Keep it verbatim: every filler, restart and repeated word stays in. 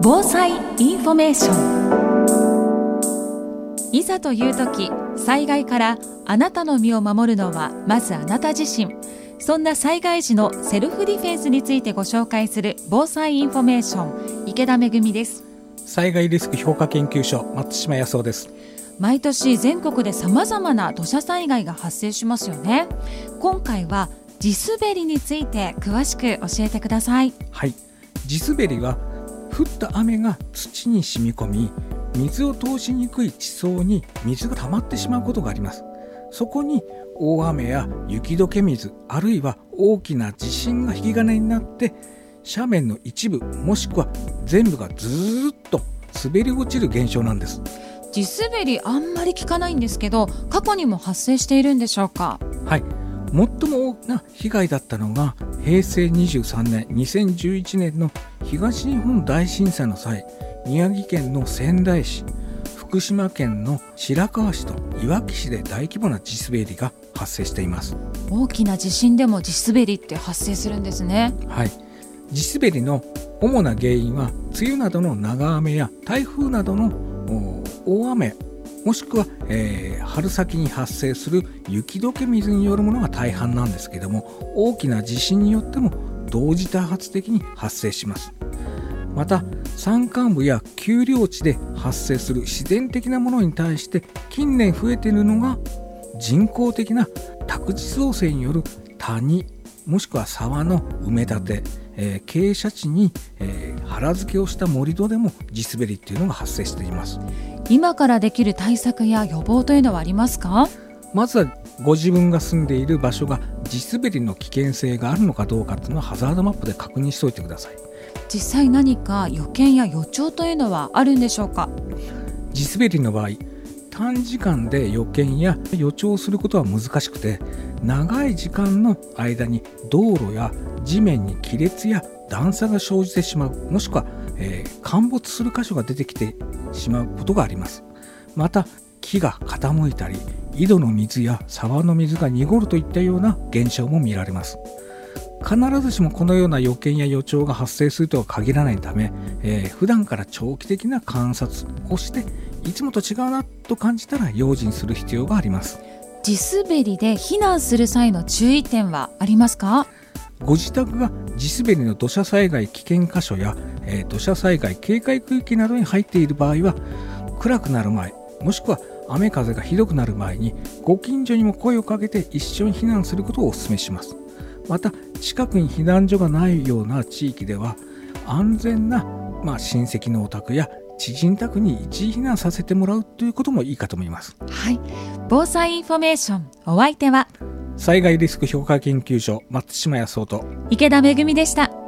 防災インフォメーション。いざという時、災害からあなたの身を守るのはまずあなた自身。そんな災害時のセルフディフェンスについてご紹介する防災インフォメーション、池田めぐみです。 災害リスク評価研究所、松島康夫です。 毎年全国で様々な土砂災害が発生しますよね。今回は地滑りについて詳しく教えてください。 はい、地滑りは降った雨が土に染み込み、水を通しにくい地層に水が溜まってしまうことがあります。そこに大雨や雪解け水、あるいは大きな地震が引き金になって斜面の一部もしくは全部がずーっと滑り落ちる現象なんです。 地滑りあんまり聞かないんですけど、過去にも発生しているんでしょうか？ はい、最も大きな被害だったのがへいせいにじゅうさんねん、にせんじゅういちねんの東日本大震災の際、宮城県の仙台市、福島県の白河市といわき市で大規模な地滑りが発生しています。 大きな地震でも地滑りって発生するんですね。 はい、地滑りの主な原因は梅雨などの長雨や台風などの大雨、もしくは、えー、春先に発生する雪解け水によるものが大半なんですけども、大きな地震によっても同時多発的に発生します。また山間部や丘陵地で発生する自然的なものに対して近年増えているのが人工的な宅地造成による谷、もしくは沢の埋め立て、えー、傾斜地に、えー、原付けをした盛り土でも地滑りっていうのが発生しています。 今からできる対策や予防というのはありますか？ まずはご自分が住んでいる場所が地滑りの危険性があるのかどうかっていうのをハザードマップで確認しておいてください。 実際何か予見や予兆というのはあるんでしょうか？ 地滑りの場合、短時間で予見や予兆することは難しくて、長い時間の間に道路や地面に亀裂や段差が生じてしまう、もしくは、えー、陥没する箇所が出てきてしまうことがあります。また木が傾いたり、井戸の水や沢の水が濁るといったような現象も見られます。必ずしもこのような予見や予兆が発生するとは限らないため、えー、普段から長期的な観察をしていつもと違うなと感じたら用心する必要があります。 地滑りで避難する際の注意点はありますか？ ご自宅が地滑りの土砂災害危険箇所や、えー、土砂災害警戒区域などに入っている場合は、暗くなる前、もしくは雨風がひどくなる前にご近所にも声をかけて一緒に避難することをお勧めします。また近くに避難所がないような地域では安全な、まあ、親戚のお宅や知人宅に一時避難させてもらうということもいいかと思います。 はい、防災インフォメーション、お相手は災害リスク評価研究所、松島康夫と池田めぐみでした。